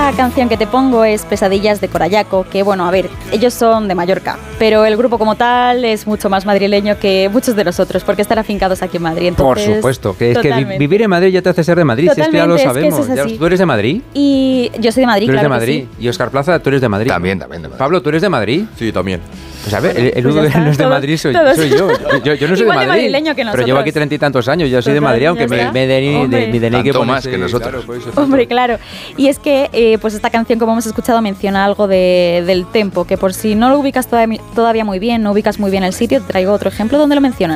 Esta canción que te pongo es Pesadillas de Corallaco, que bueno, a ver, ellos son de Mallorca, pero el grupo como tal es mucho más madrileño que muchos de nosotros, porque están afincados aquí en Madrid. Entonces, por supuesto, que es que vivir en Madrid ya te hace ser de Madrid, si es que ya lo sabemos. Es que eso es así. ¿Tú eres de Madrid? Y yo soy de Madrid, ¿Tú eres claro de Madrid? que sí. Y Óscar Plaza, ¿tú eres de Madrid? También de Madrid. Pablo, ¿tú eres de Madrid? Sí, también. Pues a ver, el Pues único ya que no es de está, Madrid soy todos. yo. Yo no soy Igual de de Madrid, madrileño que pero llevo aquí nosotros. 30 y tantos años. Yo soy de Madrid, aunque ya mi DNI que Tanto pone más que nosotros. Hombre, claro. Y es que pues esta canción, como hemos escuchado, menciona algo del tempo, que por si no lo ubicas todavía muy bien, no ubicas muy bien el sitio, te traigo otro ejemplo donde lo menciona.